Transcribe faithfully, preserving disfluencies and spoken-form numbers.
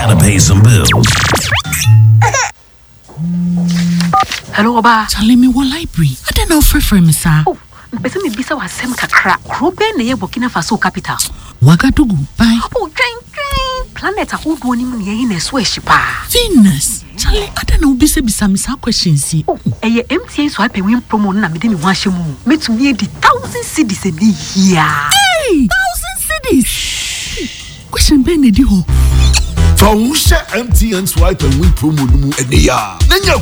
gotta pay some bills. Hello, Oba. Charlie, me what library? I don't know for for me, sir. Oh, mpese me bisa wasem kakra. Krobe na ye Burkina Faso capital. Wagadugu, bye. Oh, train, train. Planet ahodo ni mu ne ye na so ehyipa. Venus. Charlie, I don't know bisa bisa me sa questions. Oh, eye M T A so ape win promo na me de me ho ahye mu. Metumi e di one thousand cedis e ni here. Hey, one thousand cedis. Question ben e di ho. Fa wo hye M T N swipe and win promo no mu ene ya.